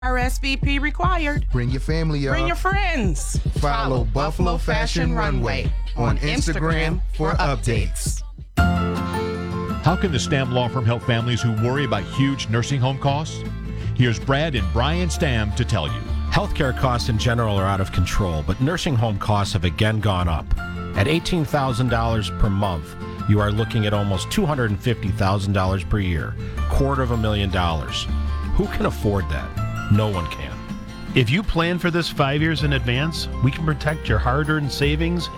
RSVP required. Bring your family, y'all. Bring your friends. Follow Buffalo Fashion Runway on Instagram for updates. How can the Stam Law Firm help families who worry about huge nursing home costs? Here's Brad and Brian Stam to tell you. Healthcare costs in general are out of control, but nursing home costs have again gone up. At $18,000 per month, you are looking at almost $250,000 per year, $250,000. Who can afford that? No one can. If you plan for this 5 years in advance, we can protect your hard-earned savings